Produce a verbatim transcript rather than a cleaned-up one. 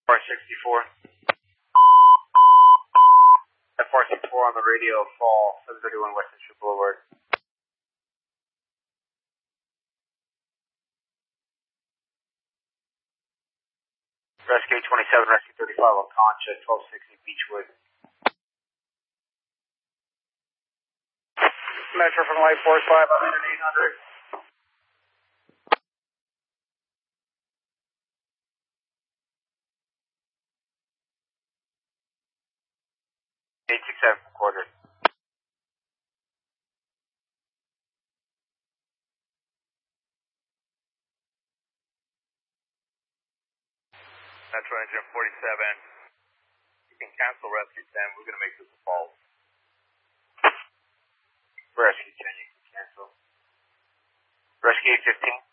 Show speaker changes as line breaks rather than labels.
four sixty-four. F four sixty-four on the radio, fall, seven thirty-one Western Strip Boulevard. Rescue twenty-seven, Rescue thirty-five on Concha, twelve sixty Beechwood. Metro from Light Force five, I'm in at eight hundred. eight six seven quarter.
Metro Engine forty-seven. You can cancel Rescue ten. We're going to make this a false.
Rescue ten, you can cancel. Rescue eight fifteen.